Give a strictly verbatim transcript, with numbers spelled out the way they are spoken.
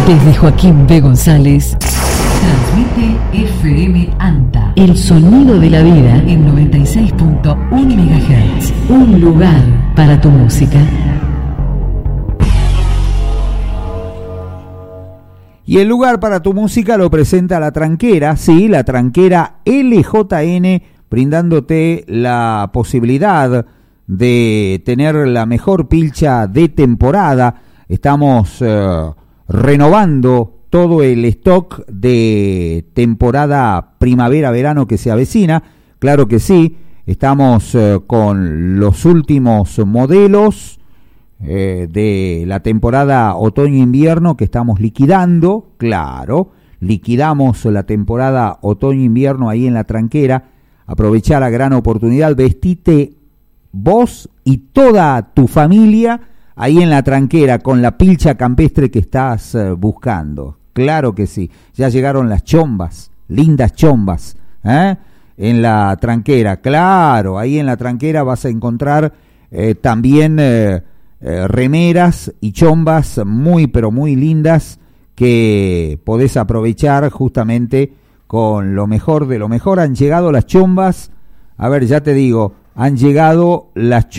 Desde Joaquín B. González, transmite F M ANTA, el sonido de la vida en noventa y seis punto uno megahertz. Un lugar para tu música. Y el lugar para tu música lo presenta La Tranquera, sí, La Tranquera L J N, brindándote la posibilidad de tener la mejor pilcha de temporada. Estamos eh, renovando todo el stock de temporada primavera-verano que se avecina. Claro que sí, estamos eh, con los últimos modelos eh, de la temporada otoño-invierno que estamos liquidando. Claro, liquidamos la temporada otoño-invierno ahí en La Tranquera. Aprovechá la gran oportunidad, vestite vos y toda tu familia ahí en La Tranquera con la pilcha campestre que estás uh, buscando. Claro que sí, ya llegaron las chombas, lindas chombas, ¿eh? En La Tranquera, claro, ahí en La Tranquera vas a encontrar eh, también eh, eh, remeras y chombas muy pero muy lindas que podés aprovechar justamente con lo mejor de lo mejor. Han llegado las chombas, a ver, ya te digo, han llegado las